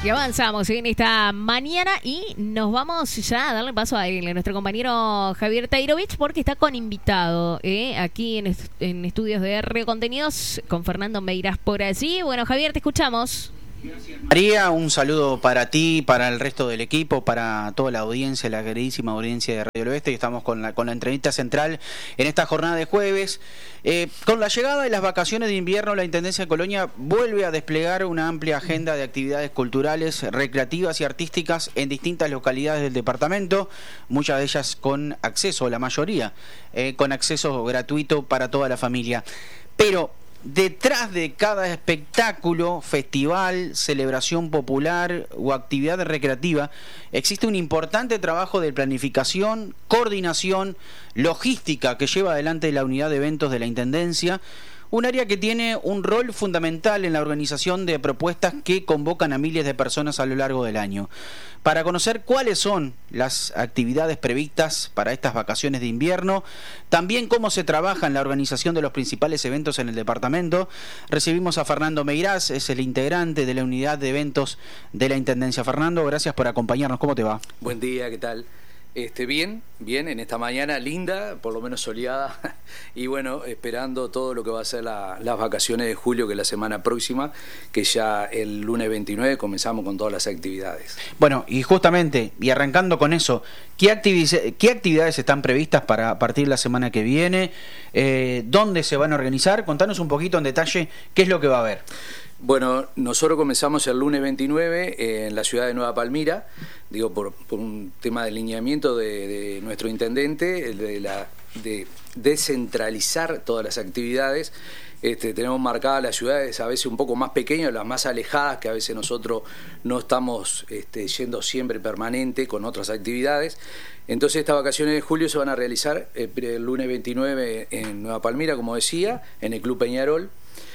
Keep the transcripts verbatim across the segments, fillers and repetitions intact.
Y avanzamos en esta mañana y nos vamos ya a darle paso a él, a nuestro compañero Javier Tairovich, porque está con invitado ¿eh? aquí en, est- en Estudios de R Contenidos, con Fernando Meirás por allí. Bueno, Javier, te escuchamos. María, un saludo para ti, para el resto del equipo, para toda la audiencia, la queridísima audiencia de Radio del Oeste. Y estamos con la, con la entrevista central en esta jornada de jueves. Eh, con la llegada de las vacaciones de invierno, la Intendencia de Colonia vuelve a desplegar una amplia agenda de actividades culturales, recreativas y artísticas en distintas localidades del departamento, muchas de ellas con acceso, la mayoría, eh, con acceso gratuito para toda la familia. Pero detrás de cada espectáculo, festival, celebración popular o actividad recreativa, existe un importante trabajo de planificación, coordinación, logística que lleva adelante la unidad de eventos de la Intendencia, un área que tiene un rol fundamental en la organización de propuestas que convocan a miles de personas a lo largo del año. Para conocer cuáles son las actividades previstas para estas vacaciones de invierno, también cómo se trabaja en la organización de los principales eventos en el departamento, recibimos a Fernando Meirás, es el integrante de la unidad de eventos de la Intendencia. Fernando, gracias por acompañarnos. ¿Cómo te va? Buen día, ¿qué tal? Este, bien, bien, en esta mañana linda, por lo menos soleada, y bueno, esperando todo lo que va a ser la, las vacaciones de julio, que es la semana próxima, que ya el lunes veintinueve comenzamos con todas las actividades. Bueno, y justamente, y arrancando con eso, ¿qué, activi- qué actividades están previstas para partir la semana que viene? Eh, ¿Dónde se van a organizar? Contanos un poquito en detalle qué es lo que va a haber. Bueno, nosotros comenzamos el lunes veintinueve en la ciudad de Nueva Palmira, digo, por, por un tema de alineamiento de, de nuestro intendente, de, la, de descentralizar todas las actividades. Este, tenemos marcadas las ciudades a veces un poco más pequeñas, las más alejadas, que a veces nosotros no estamos este, yendo siempre permanente con otras actividades. Entonces estas vacaciones de julio se van a realizar el, el lunes veintinueve en Nueva Palmira, como decía, en el Club Peñarol.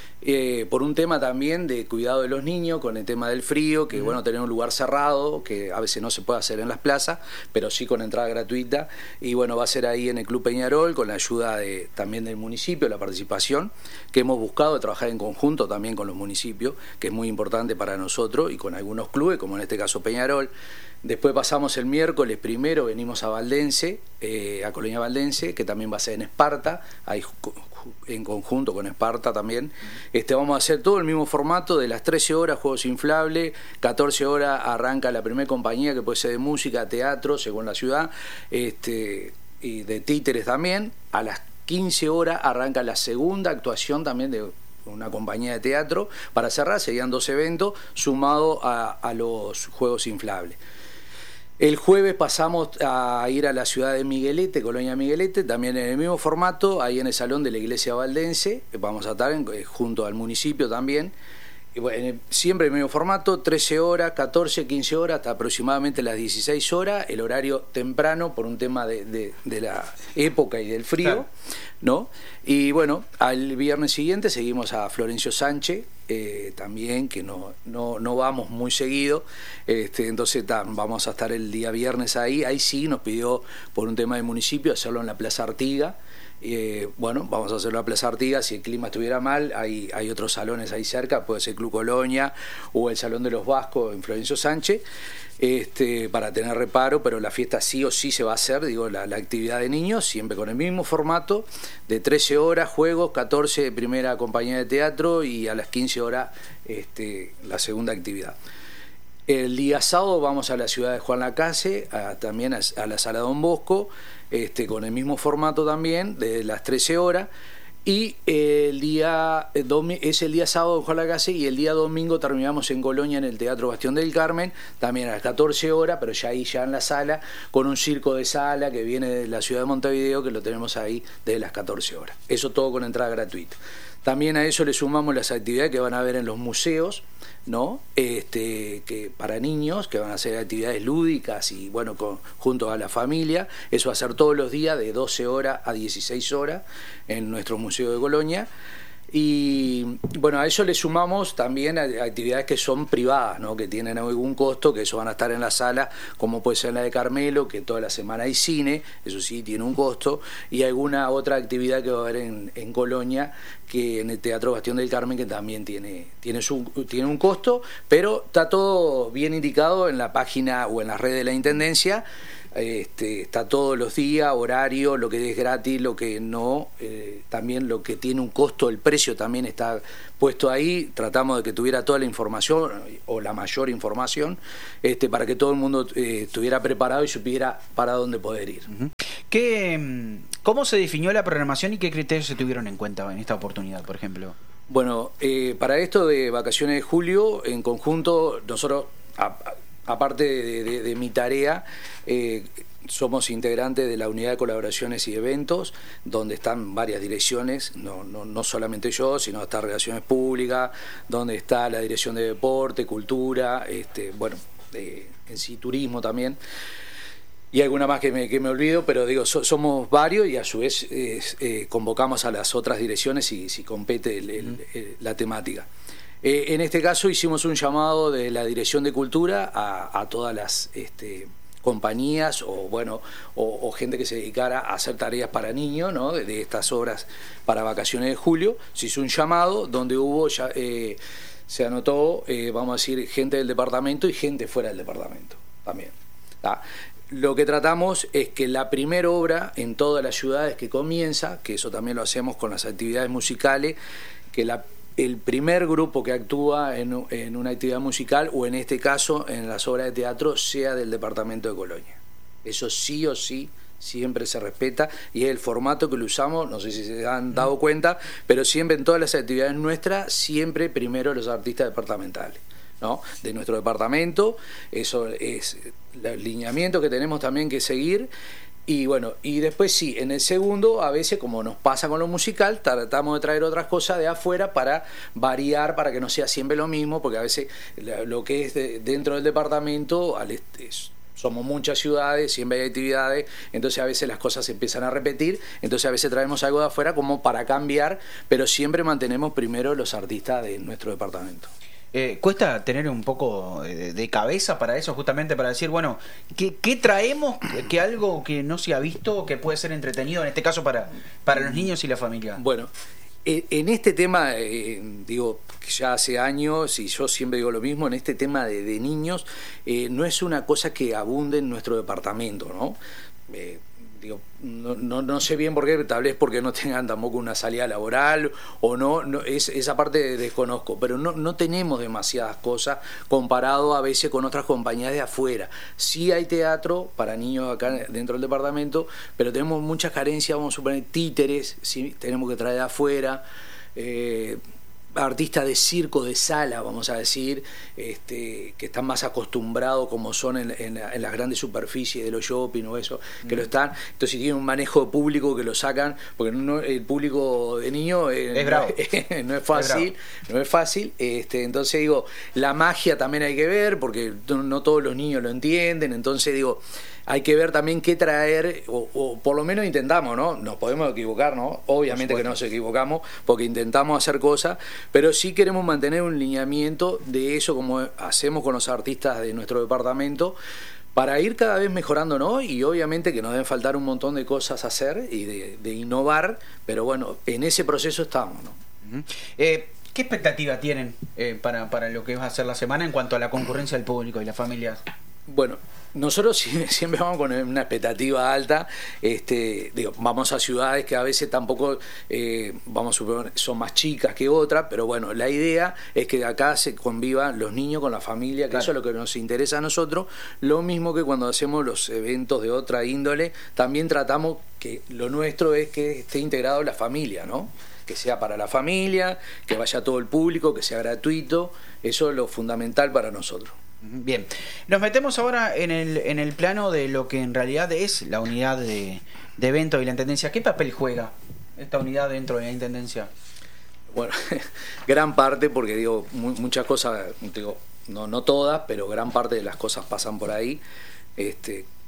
Eh, por un tema también de cuidado de los niños, con el tema del frío, que bueno, tener un lugar cerrado, que a veces no se puede hacer en las plazas, pero sí con entrada gratuita, y bueno, va a ser ahí en el Club Peñarol, con la ayuda de, también del municipio, la participación, que hemos buscado de trabajar en conjunto también con los municipios, que es muy importante para nosotros, y con algunos clubes, como en este caso Peñarol. Después pasamos el miércoles primero, venimos a Valdense, eh, a Colonia Valdense, que también va a ser en Esparta, ahí en conjunto con Esparta también. Este, vamos a hacer todo el mismo formato, de las trece horas juegos inflables, catorce horas arranca la primera compañía, que puede ser de música, teatro, según la ciudad, este, y de títeres también. A las quince horas arranca la segunda actuación también de una compañía de teatro. Para cerrar serían dos eventos sumados a, a los juegos inflables. El jueves pasamos a ir a la ciudad de Miguelete, Colonia Miguelete, también en el mismo formato, ahí en el salón de la iglesia valdense, vamos a estar en, junto al municipio también. Y bueno, siempre el mismo formato, trece horas, catorce, quince horas, hasta aproximadamente las dieciséis horas, el horario temprano por un tema de, de, de la época y del frío, claro, ¿no? Y bueno, al viernes siguiente seguimos a Florencio Sánchez, eh, también, que no, no, no vamos muy seguido, este, entonces ta, vamos a estar el día viernes ahí, ahí sí nos pidió por un tema del municipio hacerlo en la Plaza Artiga. Eh, bueno, vamos a hacerlo a Plaza Artigas. Si el clima estuviera mal, hay, hay otros salones ahí cerca, puede ser Club Colonia o el Salón de los Vascos en Florencio Sánchez, este, para tener reparo, pero la fiesta sí o sí se va a hacer, digo, la, la actividad de niños, siempre con el mismo formato, de trece horas, juegos, catorce, primera compañía de teatro, y a las quince horas este, la segunda actividad. El día sábado vamos a la ciudad de Juan Lacase, a, también a, a la Sala Don Bosco, este, con el mismo formato también, de las trece horas, y el día es el día sábado en Juan Lacase, y el día domingo terminamos en Colonia en el Teatro Bastión del Carmen, también a las catorce horas, pero ya ahí ya en la sala, con un circo de sala que viene de la ciudad de Montevideo, que lo tenemos ahí desde las catorce horas. Eso todo con entrada gratuita. También a eso le sumamos las actividades que van a haber en los museos, ¿no? Este, que para niños, que van a ser actividades lúdicas y bueno, con, junto a la familia. Eso va a ser todos los días de doce horas a dieciséis horas en nuestro Museo de Colonia. Y bueno, a eso le sumamos también actividades que son privadas, ¿no? Que tienen algún costo, que eso van a estar en la sala, como puede ser la de Carmelo, que toda la semana hay cine, eso sí tiene un costo, y alguna otra actividad que va a haber en, en Colonia, que en el Teatro Bastión del Carmen, que también tiene, tiene, su, tiene un costo, pero está todo bien indicado en la página o en las redes de la Intendencia. Este, está todos los días, horario, lo que es gratis, lo que no, eh, también lo que tiene un costo, el precio también está puesto ahí. Tratamos de que tuviera toda la información o la mayor información, este, para que todo el mundo eh, estuviera preparado y supiera para dónde poder ir. Uh-huh. ¿Qué, ¿Cómo se definió la programación y qué criterios se tuvieron en cuenta en esta oportunidad, por ejemplo? Bueno, eh, para esto de vacaciones de julio, en conjunto, nosotros... A, a, aparte de, de, de mi tarea, eh, somos integrantes de la unidad de colaboraciones y eventos, donde están varias direcciones, no, no, no solamente yo, sino está Relaciones Públicas, donde está la Dirección de Deporte, Cultura, este, bueno, eh, en sí turismo también, y alguna más que me, que me olvido, pero digo, so, somos varios y a su vez eh, eh, convocamos a las otras direcciones si, si compete el, el, el, la temática. Eh, en este caso hicimos un llamado de la Dirección de Cultura a, a todas las este, compañías o bueno o, o gente que se dedicara a hacer tareas para niños, ¿no? de, de estas obras para vacaciones de julio. Se hizo un llamado donde hubo ya, eh, se anotó, eh, vamos a decir, gente del departamento y gente fuera del departamento también. ¿tá? Lo que tratamos es que la primera obra en todas las ciudades que comienza, que eso también lo hacemos con las actividades musicales, que la el primer grupo que actúa en, en una actividad musical o en este caso en las obras de teatro sea del departamento de Colonia. Eso sí o sí siempre se respeta y es el formato que lo usamos, no sé si se han dado cuenta, pero siempre en todas las actividades nuestras, siempre primero los artistas departamentales, ¿no? De nuestro departamento. Eso es el lineamiento que tenemos también que seguir. Y bueno, y después sí, en el segundo, a veces como nos pasa con lo musical, tratamos de traer otras cosas de afuera para variar, para que no sea siempre lo mismo, porque a veces lo que es de, dentro del departamento, al este, somos muchas ciudades, siempre hay actividades, entonces a veces las cosas se empiezan a repetir, entonces a veces traemos algo de afuera como para cambiar, pero siempre mantenemos primero los artistas de nuestro departamento. Eh, ¿Cuesta tener un poco de, de cabeza para eso, justamente para decir, bueno, ¿qué, qué traemos? Que algo que no se ha visto, que puede ser entretenido, en este caso para, para los niños y la familia. Bueno, en este tema, eh, digo, que ya hace años, y yo siempre digo lo mismo, en este tema de, de niños, eh, no es una cosa que abunde en nuestro departamento, ¿no? Eh, Digo, no, no, no sé bien por qué, tal vez porque no tengan tampoco una salida laboral o no, no es, esa parte desconozco, pero no, no tenemos demasiadas cosas comparado a veces con otras compañías de afuera. Sí hay teatro para niños acá dentro del departamento, pero tenemos muchas carencias, vamos a suponer títeres, sí, tenemos que traer de afuera, eh, artistas de circo, de sala, vamos a decir, este, que están más acostumbrados como son en, en, en las grandes superficies de los shopping o eso, que mm. lo están, entonces si tienen un manejo de público que lo sacan, porque no, el público de niños eh, es bravo. no, no es fácil, es no es fácil, este, entonces digo, la magia también hay que ver, porque no, no todos los niños lo entienden, entonces digo, hay que ver también qué traer, o, o por lo menos intentamos, ¿no? Nos podemos equivocar, ¿no? Obviamente que nos equivocamos, porque intentamos hacer cosas, pero sí queremos mantener un lineamiento de eso, como hacemos con los artistas de nuestro departamento, para ir cada vez mejorando, ¿no? Y obviamente que nos deben faltar un montón de cosas a hacer y de, de innovar, pero bueno, en ese proceso estamos, ¿no? Uh-huh. eh, ¿Qué expectativa tienen eh, para, para lo que va a ser la semana en cuanto a la concurrencia del público y las familias? Bueno, nosotros siempre vamos con una expectativa alta, este, digo, vamos a ciudades que a veces tampoco, eh, vamos a suponer, son más chicas que otras, pero bueno, la idea es que acá se convivan los niños con la familia, que claro. Eso es lo que nos interesa a nosotros, lo mismo que cuando hacemos los eventos de otra índole, también tratamos que lo nuestro es que esté integrado la familia, ¿no? Que sea para la familia, que vaya todo el público, que sea gratuito, eso es lo fundamental para nosotros. Bien, nos metemos ahora en el, en el plano de lo que en realidad es la unidad de, de eventos y la intendencia. ¿Qué papel juega esta unidad dentro de la intendencia? Bueno, gran parte, porque digo, mu muchas cosas, digo, no, no todas, pero gran parte de las cosas pasan por ahí. Este,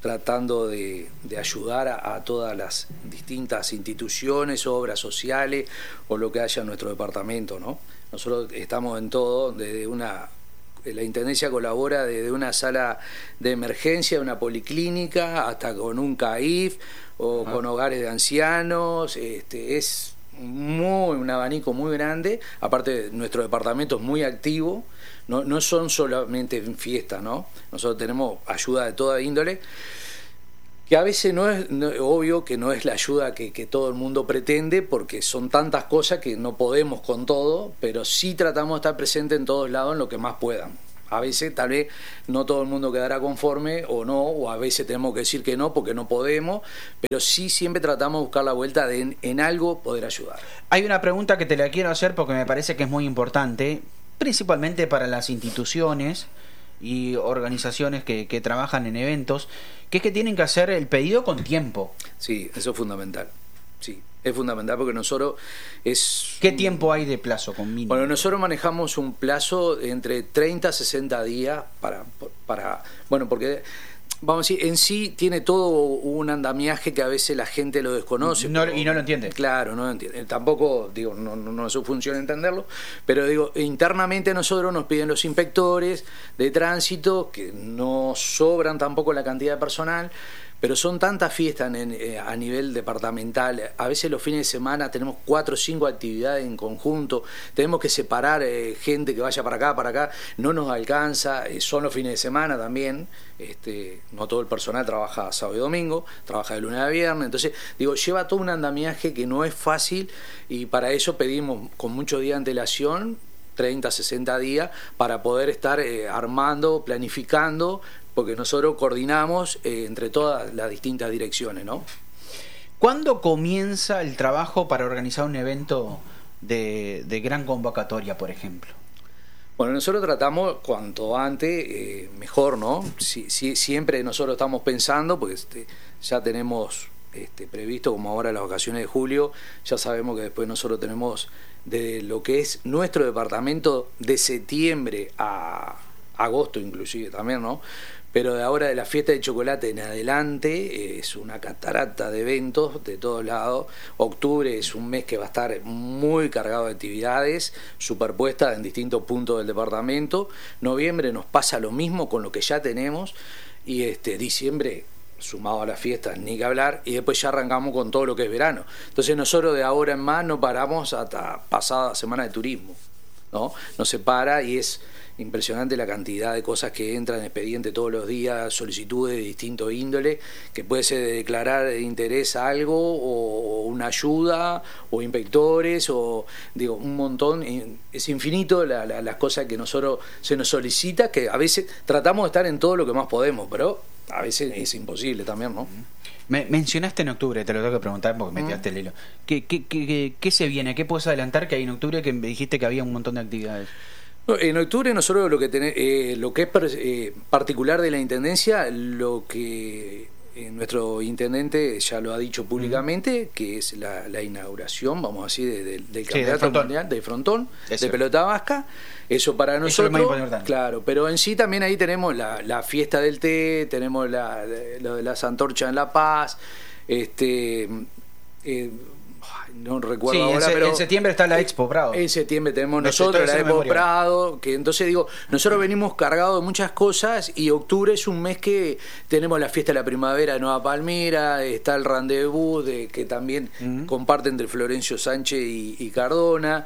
tratando de, de ayudar a, a todas las distintas instituciones, obras sociales o lo que haya en nuestro departamento, ¿no? Nosotros estamos en todo, desde una... La Intendencia colabora desde una sala de emergencia, una policlínica, hasta con un C A I F o ah. con hogares de ancianos. Este, es muy, un abanico muy grande. Aparte, nuestro departamento es muy activo. No, no son solamente en fiestas, ¿no? Nosotros tenemos ayuda de toda índole, que a veces no es no, obvio que no es la ayuda que, que todo el mundo pretende, porque son tantas cosas que no podemos con todo, pero sí tratamos de estar presentes en todos lados en lo que más puedan. A veces tal vez no todo el mundo quedará conforme o no, o a veces tenemos que decir que no porque no podemos, pero sí siempre tratamos de buscar la vuelta de en, en algo poder ayudar. Hay una pregunta que te la quiero hacer porque me parece que es muy importante, principalmente para las instituciones y organizaciones que, que trabajan en eventos, que es que tienen que hacer el pedido con tiempo. Sí, eso es fundamental. Sí, es fundamental porque nosotros es... ¿Qué tiempo hay de plazo con mínimo? Bueno, nosotros manejamos un plazo entre treinta a sesenta días para... para bueno, porque... Vamos a decir, en sí tiene todo un andamiaje que a veces la gente lo desconoce. No, pero, y no lo entiende. Claro, no lo entiende. Tampoco, digo, no, no, no es su función entenderlo, pero digo, internamente a nosotros nos piden los inspectores de tránsito, que no sobran tampoco la cantidad de personal, pero son tantas fiestas en, en, a nivel departamental. A veces los fines de semana tenemos cuatro o cinco actividades en conjunto, tenemos que separar eh, gente que vaya para acá, para acá, no nos alcanza, eh, son los fines de semana también, este, no todo el personal trabaja sábado y domingo, trabaja de lunes a viernes, entonces digo, lleva todo un andamiaje que no es fácil, y para eso pedimos con muchos días de antelación, treinta, sesenta días, para poder estar eh, armando, planificando, porque nosotros coordinamos eh, entre todas las distintas direcciones, ¿no? ¿Cuándo comienza el trabajo para organizar un evento de, de gran convocatoria, por ejemplo? Bueno, nosotros tratamos cuanto antes, eh, mejor, ¿no? Si, si, siempre nosotros estamos pensando, porque este, ya tenemos este, previsto, como ahora las vacaciones de julio, ya sabemos que después nosotros tenemos de lo que es nuestro departamento de septiembre a agosto inclusive también, ¿no? Pero de ahora de la fiesta de chocolate en adelante es una catarata de eventos de todos lados. Octubre es un mes que va a estar muy cargado de actividades superpuestas en distintos puntos del departamento. Noviembre nos pasa lo mismo con lo que ya tenemos, y este diciembre, sumado a las fiestas, ni que hablar, y después ya arrancamos con todo lo que es verano. Entonces nosotros de ahora en más no paramos hasta pasada semana de turismo, ¿no? No se para, y es impresionante la cantidad de cosas que entran en expediente todos los días, solicitudes de distinto índole, que puede ser de declarar de interés a algo, o una ayuda, o inspectores, o digo, un montón. Es infinito la, la, las cosas que nosotros se nos solicita, que a veces tratamos de estar en todo lo que más podemos, pero a veces es imposible también, ¿no? Me mencionaste en octubre, te lo tengo que preguntar porque me tiraste el hilo. ¿Qué, qué, qué, ¿Qué se viene? ¿Qué puedes adelantar que hay en octubre, que me dijiste que había un montón de actividades? En octubre nosotros lo que ten, eh, lo que es per, eh, particular de la Intendencia, lo que eh, nuestro intendente ya lo ha dicho públicamente, uh-huh. que es la, la inauguración, vamos a decir, de, de, del sí, campeonato del mundial de frontón, Eso. de pelota vasca. Eso para nosotros, Eso es lo más importante. Claro, pero en sí también ahí tenemos la, la fiesta del té, tenemos la, lo de las antorchas en La Paz, este... Eh, no recuerdo sí, ahora, en, pero en septiembre está la Expo Prado. En septiembre tenemos Me nosotros la Expo memoria. Prado, que entonces digo, nosotros venimos cargados de muchas cosas, y octubre es un mes que tenemos la fiesta de la primavera de Nueva Palmira, está el rendezvous de, que también uh-huh. comparte entre Florencio Sánchez y, y Cardona,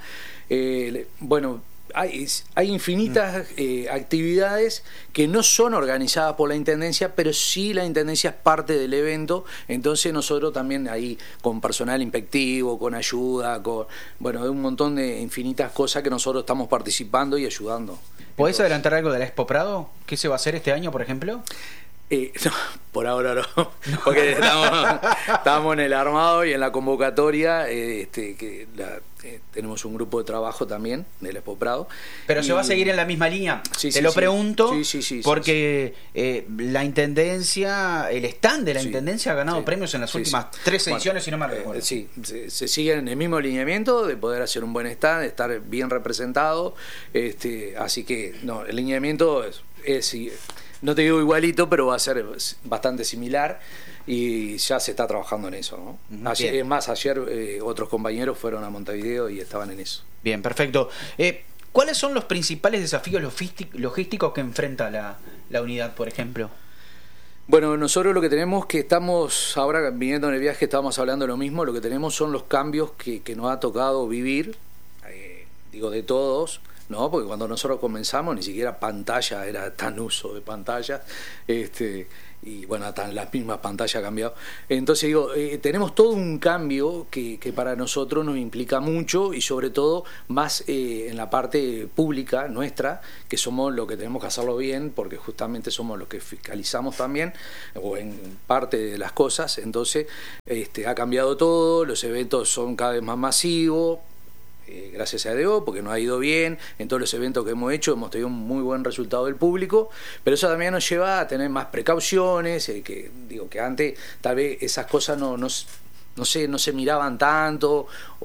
eh, bueno, Hay, hay infinitas eh, actividades que no son organizadas por la Intendencia, pero sí la Intendencia es parte del evento. Entonces nosotros también ahí con personal inspectivo, con ayuda, con bueno, de un montón de infinitas cosas que nosotros estamos participando y ayudando. ¿Podés adelantar algo de la Expo Prado? ¿Qué se va a hacer este año, por ejemplo? Eh, no, por ahora no, porque estamos, estamos en el armado y en la convocatoria, eh, este, que la, eh, tenemos un grupo de trabajo también del Expo Prado. Pero y... se va a seguir en la misma línea. Sí, Te sí, lo sí. pregunto sí, sí, sí, porque sí, sí. Eh, la Intendencia, el stand de la Sí, Intendencia ha ganado sí, premios en las sí, últimas sí. tres Bueno, ediciones, si no me recuerdo. Eh, sí, se, se sigue en el mismo lineamiento de poder hacer un buen stand, de estar bien representado. Este, así que, no, el lineamiento es... es no te digo igualito, pero va a ser bastante similar y ya se está trabajando en eso, ¿no? Ayer, es más, ayer eh, otros compañeros fueron a Montevideo y estaban en eso. Bien, perfecto. Eh, ¿Cuáles son los principales desafíos logísticos que enfrenta la, la unidad, por ejemplo? Bueno, nosotros lo que tenemos que estamos, ahora viniendo en el viaje estábamos hablando de lo mismo, lo que tenemos son los cambios que, que nos ha tocado vivir, eh, digo de todos, ¿no? Porque cuando nosotros comenzamos ni siquiera pantalla era tan uso de pantalla, este, y bueno, hasta las mismas pantallas ha cambiado. Entonces digo, eh, tenemos todo un cambio que, que para nosotros nos implica mucho y sobre todo más eh, en la parte pública nuestra, que somos los que tenemos que hacerlo bien, porque justamente somos los que fiscalizamos también, o en parte de las cosas. Entonces este, ha cambiado todo, los eventos son cada vez más masivos. Eh, gracias a Dios, porque nos ha ido bien en todos los eventos que hemos hecho, hemos tenido un muy buen resultado del público, pero eso también nos lleva a tener más precauciones, eh, que digo que antes tal vez esas cosas no, no, no sé, no se miraban tanto